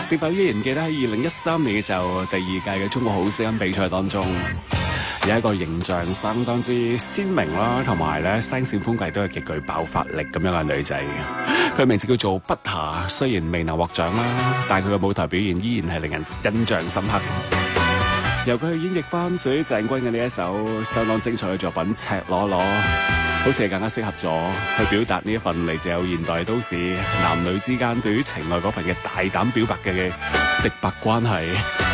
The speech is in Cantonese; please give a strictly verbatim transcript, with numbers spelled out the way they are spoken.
是否依然記得喺二零一三年嘅時候，第二屆嘅中國好聲音比賽當中，有一個形象相當之鮮明啦，同埋咧聲線風格都係極具爆發力咁樣嘅女仔。佢名字叫做不夏，雖然未能獲獎啦，但係佢嘅舞台表現依然係令人印象深刻。由佢去演繹翻屬於鄭君嘅呢一首相當精彩嘅作品《赤裸裸》，好似係更加適合咗去表達呢一份嚟自有現代都市男女之間對於情愛嗰份嘅大膽表白嘅直白關係。